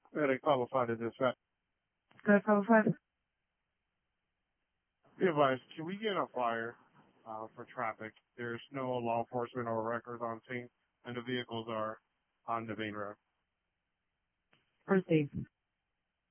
Medic Pablo 5 to dispatch. Good, Pablo 5. Be advised, can we get a flyer for traffic? There's no law enforcement or records on scene, and the vehicles are on the main road. Proceed.